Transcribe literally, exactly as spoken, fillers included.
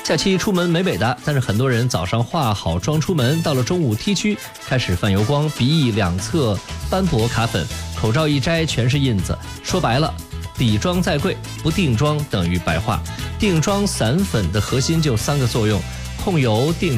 假期出门美美的，但是很多人早上化好妆出门，到了中午 T 区开始泛油光，鼻翼两侧斑驳卡粉，口罩一摘全是印子。说白了，底妆再贵，不定妆等于白化。定妆散粉的核心就三个作用：控油、定